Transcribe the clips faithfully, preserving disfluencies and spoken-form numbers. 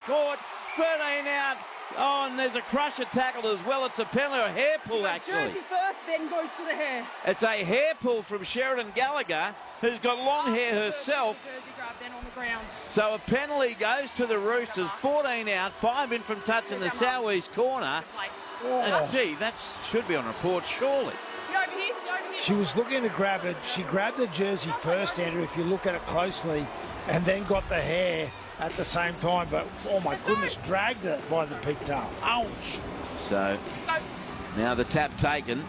caught. thirteen out. Oh, and there's a crusher tackle as well. It's a penalty, a hair pull actually. Jersey first, then goes to the hair. It's a hair pull from Sheridan Gallagher, who's got long hair herself. Jersey grab, then on the ground. So a penalty goes to the Roosters. fourteen out, five in from touch in the southeast corner. Oh. And gee, that should be on report, surely. Over here, over here. She was looking to grab it. She grabbed the jersey first, Andrew, if you look at it closely, and then got the hair at the same time. But, oh, my goodness, dragged it by the pigtail. Ouch. So now the tap taken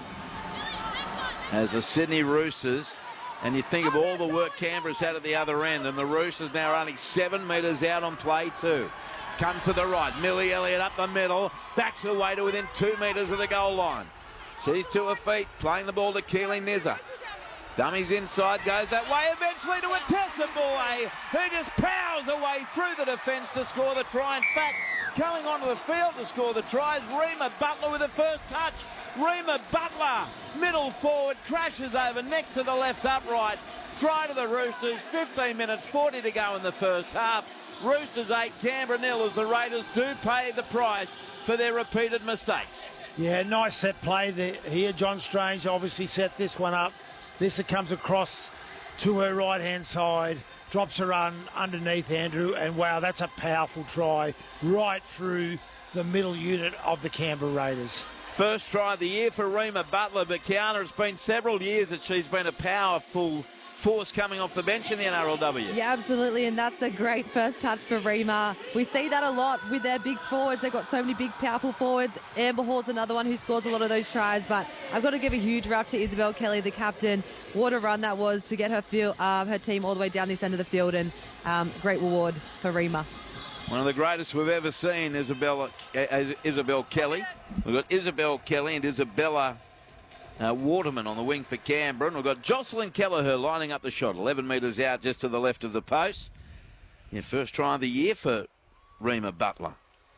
as the Sydney Roosters. And you think of all the work Canberra's had at the other end, and the Roosters now running seven metres out on play two. Come to the right. Millie Elliott up the middle. Backs away to within two metres of the goal line. She's to her feet, playing the ball to Keely Nizza. Dummies inside, goes that way, eventually to a Tessa Boy, who just powers away through the defence to score the try. In fact, coming onto the field to score the tries, Rima Butler with the first touch. Rima Butler, middle forward, crashes over next to the left upright. Try to the Roosters, fifteen minutes, forty to go in the first half. Roosters eight, Canberra nil, as the Raiders do pay the price for their repeated mistakes. Yeah, nice set play there. Here, John Strange obviously set this one up. Lissa comes across to her right-hand side, drops her run underneath Andrew, and wow, that's a powerful try right through the middle unit of the Canberra Raiders. First try of the year for Rima Butler, but Kiana, it's been several years that she's been a powerful force coming off the bench in the N R L W. Yeah, absolutely, and that's a great first touch for Rima. We see that a lot with their big forwards. They've got so many big, powerful forwards. Amber Hall's another one who scores a lot of those tries, but I've got to give a huge rap to Isabel Kelly, the captain. What a run that was to get her field, um, her team all the way down this end of the field, and um, great reward for Rima. One of the greatest we've ever seen, Isabella, uh, Isabel Kelly. We've got Isabel Kelly and Isabella Uh, Waterman on the wing for Canberra. And we've got Jocelyn Kelleher lining up the shot. eleven metres out just to the left of the post. Yeah, first try of the year for Rima Butler.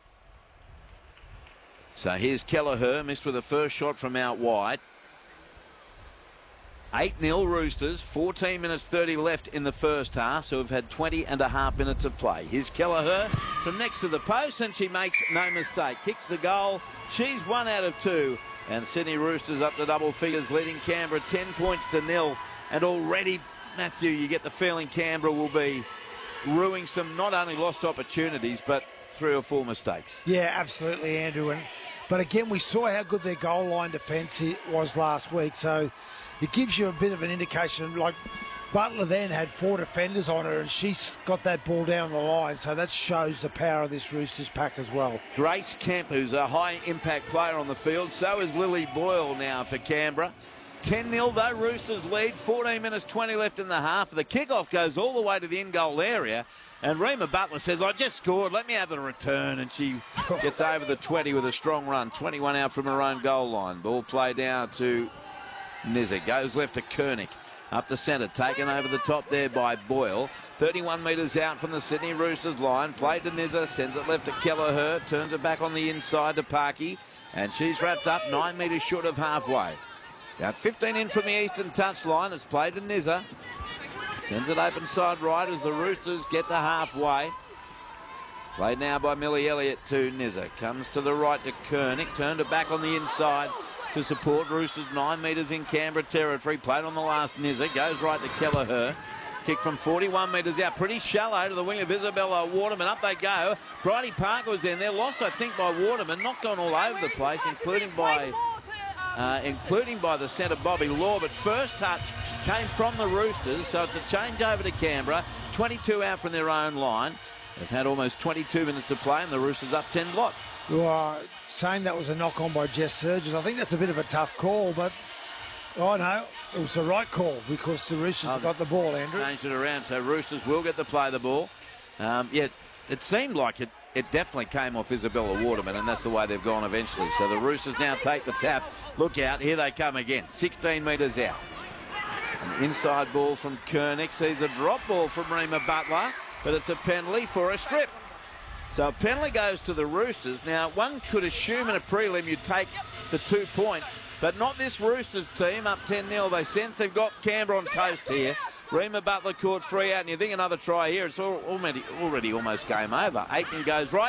So here's Kelleher, missed with the first shot from out wide. eight nil Roosters, fourteen minutes thirty left in the first half, so we've had twenty and a half minutes of play. Here's Kelleher from next to the post, and she makes no mistake. Kicks the goal. She's one out of two. And Sydney Roosters up to double figures, leading Canberra ten points to nil. And already, Matthew, you get the feeling Canberra will be ruining some not only lost opportunities, but three or four mistakes. Yeah, absolutely, Andrew. And, but again, we saw how good their goal line defence was last week. So it gives you a bit of an indication. Like Butler then had four defenders on her, and she's got that ball down the line. So that shows the power of this Roosters pack as well. Grace Kemp, who's a high-impact player on the field. So is Lily Boyle now for Canberra. ten nil though, Roosters lead. fourteen minutes twenty left in the half. The kickoff goes all the way to the in-goal area. And Rima Butler says, I just scored, let me have the return. And she gets over the twenty with a strong run. twenty-one out from her own goal line. Ball play down to Nizza. Goes left to Koenig. Up the centre, taken over the top there by Boyle. thirty-one metres out from the Sydney Roosters line. Played to Nizza, sends it left to Kelleher. Turns it back on the inside to Parky. And she's wrapped up nine metres short of halfway. About fifteen in from the eastern touchline. It's played to Nizza. Sends it open side right as the Roosters get to halfway. Played now by Millie Elliott to Nizza. Comes to the right to Koenig. Turned it back on the inside to support Roosters. Nine metres in Canberra territory. Played on the last Nizza. Goes right to Kelleher. Kick from forty-one metres out. Pretty shallow to the wing of Isabella Waterman. Up they go. Bridie Parker was in there. Lost, I think, by Waterman. Knocked on all over the place, including by uh, including by the centre, Bobby Law. But first touch came from the Roosters. So it's a change over to Canberra. twenty-two out from their own line. They've had almost twenty-two minutes of play, and the Roosters up ten blocks. Well, saying that was a knock on by Jess Surges, I think that's a bit of a tough call, but oh no, it was the right call because the Roosters Oh, have got the ball, Andrew. Changed it around, so Roosters will get to play the ball. Um, yeah, it seemed like it, it definitely came off Isabella Waterman, and that's the way they've gone eventually. So the Roosters now take the tap. Look out, here they come again. sixteen metres out. An inside ball from Koenig. Sees a drop ball from Rima Butler, but it's a penalty for a strip. So a penalty goes to the Roosters. Now, one could assume in a prelim you'd take the two points, but not this Roosters team, up ten nil. They sense they've got Canberra on toast here. Rima Butler caught free out, and you think another try here, it's already, already almost game over. Aiken goes right.